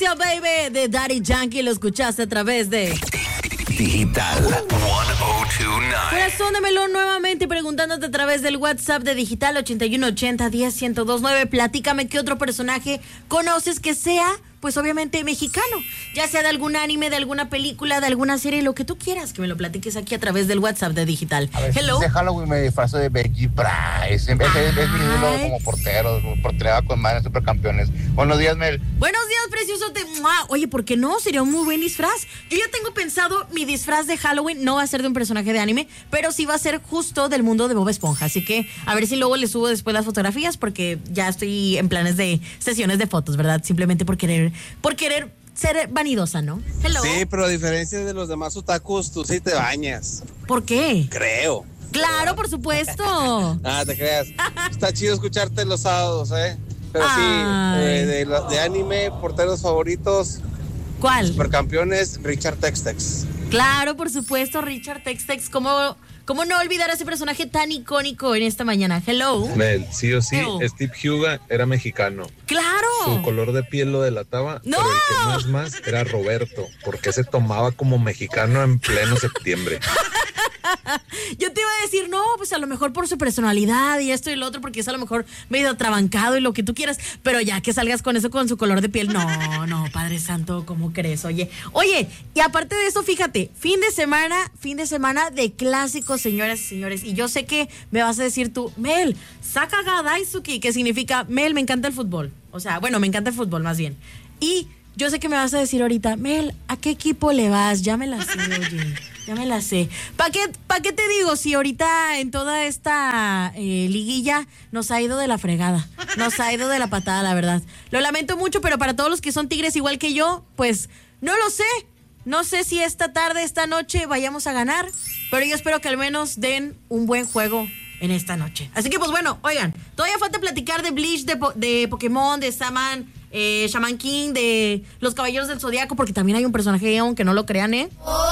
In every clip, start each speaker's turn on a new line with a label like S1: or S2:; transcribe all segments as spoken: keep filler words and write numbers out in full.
S1: Gotcha Baby de Daddy Yankee. Lo escuchaste a través de
S2: Digital ciento dos nueve.
S1: Corazón de Melón nuevamente preguntándote a través del WhatsApp de Digital ochenta y uno ochenta diez ciento dos nueve. Platícame qué otro personaje conoces que sea, pues obviamente mexicano, ya sea de algún anime, de alguna película, de alguna serie, lo que tú quieras, que me lo platiques aquí a través del WhatsApp de Digital.
S3: A ver,
S1: Hello.
S3: De Halloween me disfrazo de Becky Price. Es, es, es mi ídolo como portero, portereaba con madres supercampeones. Buenos días, Mel.
S1: Buenos días, precioso. Te... Oye, ¿por qué no? Sería un muy buen disfraz. Yo ya tengo pensado, mi disfraz de Halloween no va a ser de un personaje de anime, pero sí va a ser justo del mundo de Bob Esponja. Así que a ver si luego le subo después las fotografías, porque ya estoy en planes de sesiones de fotos, ¿verdad? Simplemente por querer, por querer ser vanidosa, ¿no? Hello.
S4: Sí, pero a diferencia de los demás otakus, tú sí te bañas.
S1: ¿Por qué?
S4: Creo.
S1: Claro, por supuesto.
S4: Ah, te creas. Está chido escucharte los sábados, ¿eh? Pero sí, eh, de, de anime, porteros favoritos.
S1: ¿Cuál?
S4: Supercampeones, Richard Tex-Tex.
S1: Claro, por supuesto, Richard Tex-Tex. ¿Cómo, ¿Cómo no olvidar a ese personaje tan icónico en esta mañana? Hello.
S5: Mel, sí o sí,
S1: Hello.
S5: Steve Huga era mexicano.
S1: ¡Claro!
S5: Su color de piel lo delataba,
S1: ¡No!
S5: pero el que más más era Roberto, porque se tomaba como mexicano en pleno septiembre.
S1: Yo te iba a decir, no, pues a lo mejor por su personalidad y esto y lo otro, porque es a lo mejor medio atrabancado y lo que tú quieras, pero ya que salgas con eso, con su color de piel, no, no, Padre Santo, ¿cómo crees? Oye, oye, y aparte de eso, fíjate, fin de semana, fin de semana de clásicos, señoras y señores, y yo sé que me vas a decir tú, Mel, Sakaga Daisuki, que significa, Mel, me encanta el fútbol, o sea, bueno, me encanta el fútbol más bien, y yo sé que me vas a decir ahorita, Mel, ¿a qué equipo le vas? Ya me la sé, oye, ya me la sé. ¿Para qué, pa qué te digo si ahorita en toda esta eh, liguilla nos ha ido de la fregada? Nos ha ido de la patada, la verdad. Lo lamento mucho, pero para todos los que son tigres igual que yo, pues no lo sé. No sé si esta tarde, esta noche vayamos a ganar, pero yo espero que al menos den un buen juego en esta noche. Así que pues bueno, oigan, todavía falta platicar de Bleach, de, po de Pokémon, de Shaman, eh, Shaman King, de los Caballeros del Zodiaco, porque también hay un personaje, aunque no lo crean, ¿eh?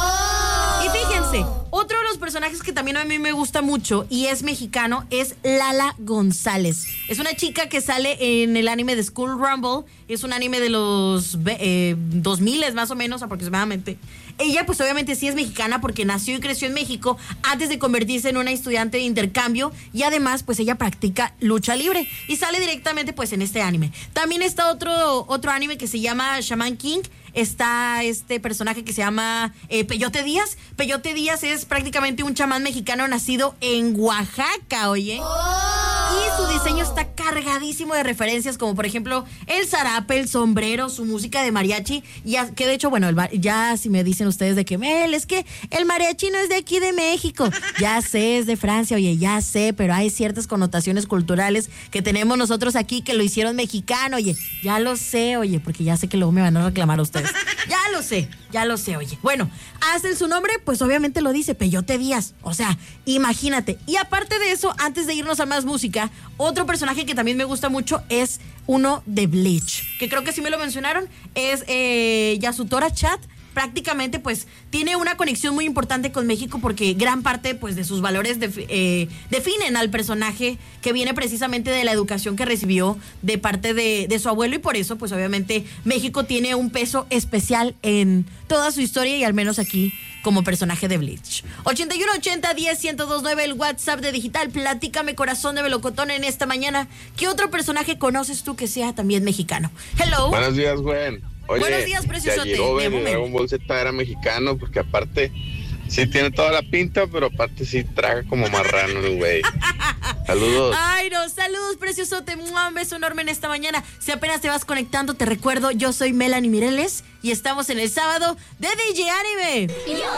S1: Oh. Y fíjense, otro de los personajes que también a mí me gusta mucho y es mexicano es Lala González. Es una chica que sale en el anime de School Rumble, es un anime de los eh, dos mil más o menos aproximadamente. Ella pues obviamente sí es mexicana porque nació y creció en México antes de convertirse en una estudiante de intercambio y además pues ella practica lucha libre y sale directamente pues en este anime. También está otro, otro anime que se llama Shaman King. Está este personaje que se llama eh, Peyote Díaz. Peyote Díaz es prácticamente un chamán mexicano nacido en Oaxaca, oye. Oh. Y su diseño está cargadísimo de referencias como por ejemplo el zarape, el sombrero, su música de mariachi. Y a, que de hecho, bueno, el, ya si me dicen ustedes de que, Mel, es que el mariachi no es de aquí de México. Ya sé, es de Francia, oye, ya sé, pero hay ciertas connotaciones culturales que tenemos nosotros aquí que lo hicieron mexicano, oye. Ya lo sé, oye, porque ya sé que luego me van a reclamar a ustedes. Ya lo sé, ya lo sé, oye. Bueno, hasta en su nombre, pues obviamente lo dice, Peyote Díaz. O sea, imagínate. Y aparte de eso, antes de irnos a más música, otro personaje que también me gusta mucho es uno de Bleach, que creo que sí me lo mencionaron, es eh, Yasutora Chat. Prácticamente pues tiene una conexión muy importante con México porque gran parte pues de sus valores def- eh, definen al personaje que viene precisamente de la educación que recibió de parte de, de su abuelo y por eso pues obviamente México tiene un peso especial en toda su historia y al menos aquí como personaje de Bleach. ochenta y uno ochenta diez ciento dos nueve el WhatsApp de Digital. Platícame, corazón de melocotón, en esta mañana. ¿Qué otro personaje conoces tú que sea también mexicano? Hello.
S6: Buenos días, güey. Oye,
S1: buenos días, preciosote.
S6: Yajirobe de Dragon Ball Z era mexicano porque aparte sí tiene toda la pinta, pero aparte sí traga como marrano el güey. Saludos.
S1: Ay, no, saludos, preciosote. Un beso enorme en esta mañana. Si apenas te vas conectando, te recuerdo, yo soy Melanie Mireles y estamos en el sábado de D J Anime.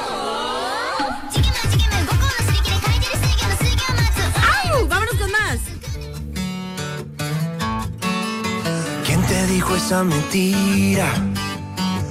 S1: ¡Au! ¡Vámonos con más!
S7: ¿Quién te dijo esa mentira?